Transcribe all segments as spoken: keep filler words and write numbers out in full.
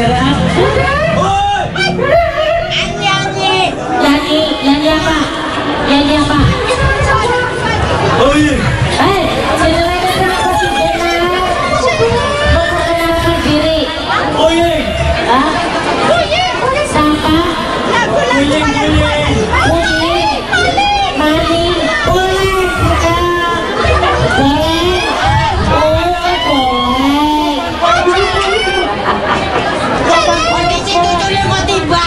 berak. Nyanyi, Nyanyi, nyanyi apa? Nyanyi apa? Oh iya. Eh, silakan siapa sih benar? Memperkenalkan diri. Oh iya. Hah? Siapa? Kuling kuling. Kuning. Mani. Boleh. Boleh. kondisi tuturnya mau tiba.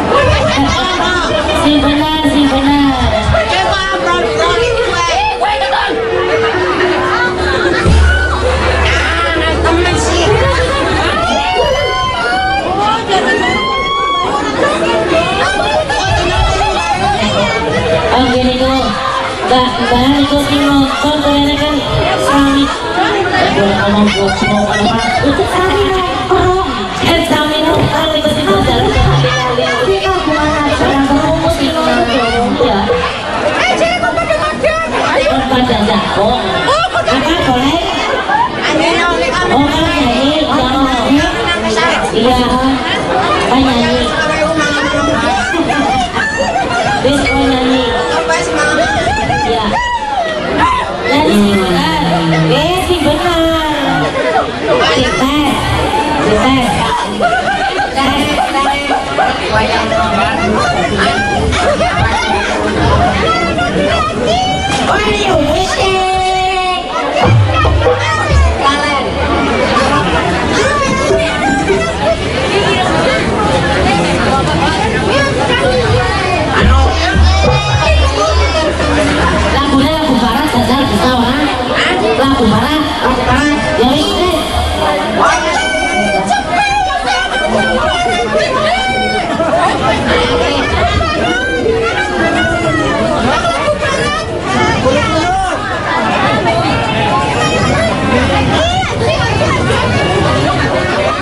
Si benar, si benar. Coba bro-bro gue. Ah, temen sih. Oh gini tuh, mbak, mbak ikutin nonton karena kan suami. Eh, boleh ngomong gue mau apa? Itu suami nongkrong. Eh, suami nongkrong ikutin nonton. Ini kan gimana? Orang berumur sih nongkrong ya. Eh, jadi kok pada-pada? Pada jatuh. Apa boleh? Oh kan nyanyi, jangan. Iya, kan nyanyi. Bis kau nyanyi. Ya. Nyanyi si benar. Eh si benar. Si tes. Si tes. Tes.